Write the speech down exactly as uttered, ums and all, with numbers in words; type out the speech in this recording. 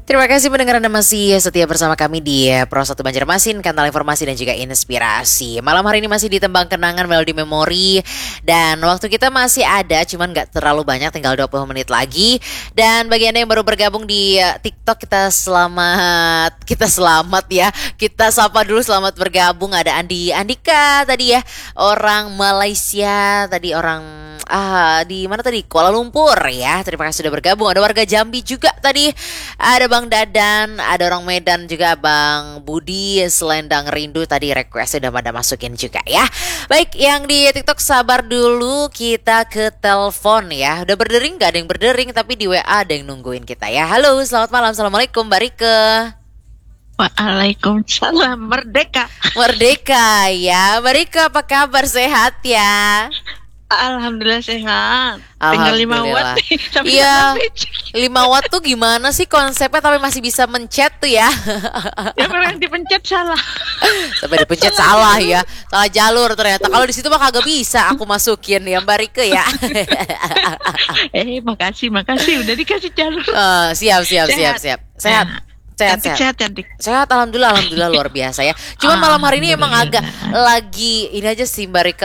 Terima kasih pendengar Anda masih setia bersama kami di Pro satu Banjarmasin, kanal informasi dan juga inspirasi. Malam hari ini masih di Tembang Kenangan Melodi Memori. Dan waktu kita masih ada, cuman gak terlalu banyak, tinggal dua puluh menit lagi. Dan bagi Anda yang baru bergabung di uh, TikTok, kita selamat, kita selamat ya. Kita sapa dulu, selamat bergabung. Ada Andi Andika tadi ya, orang Malaysia, tadi orang ah di mana tadi, Kuala Lumpur ya. Terima kasih sudah bergabung. Ada warga Jambi juga tadi. Ada Bang Dadan, ada orang Medan juga, Bang Budi, Selendang Rindu tadi request sudah pada masukin juga ya. Baik, yang di TikTok sabar dulu, kita ke telepon ya. Udah berdering, gak ada yang berdering, tapi di W A ada yang nungguin kita ya. Halo, selamat malam, assalamualaikum Mbak Rike. Waalaikumsalam, Merdeka. Merdeka ya, Mbak Rike apa kabar, sehat ya? Alhamdulillah sehat. Tinggal lima watt nih, sampai iya, sampai. lima watt tuh gimana sih konsepnya tapi masih bisa mencet tuh ya? Ya memang dipencet salah. Sampai dipencet salah, salah ya, salah jalur ternyata. Kalau di situ mah kagak bisa aku masukin ya Mbak Rike ya. eh makasih makasih udah dikasih jalur. Uh, siap siap siap siap sehat. Nah. Sehat, cantik, sehat, sehat, cantik. Sehat, alhamdulillah, alhamdulillah luar biasa ya. Cuman malam hari ini emang agak lagi ini aja sih Mbak Rike,